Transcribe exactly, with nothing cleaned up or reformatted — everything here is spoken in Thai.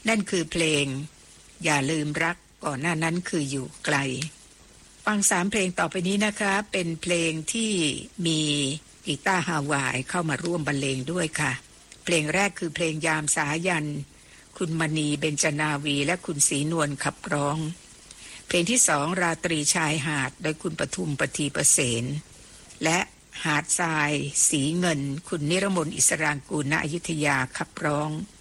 นั่นคือเพลงอย่าลืมรักก่อนหน้านั้นคืออยู่ไกลฟังสามเพลงต่อไปนี้นะคะเป็นเพลงที่มีกีตาร์ฮาวายเข้ามาร่วมบรรเลงด้วยค่ะเพลงแรกคือเพลงยามสายันคุณมณีเบญจนาวีและคุณศรีนวลขับร้องเพลงที่สองราตรีชายหาดโดยคุณปทุมปทีประเสนและหาดทรายสีเงินคุณนิรมนต์อิสรางกูลณอยุธยาขับร้อง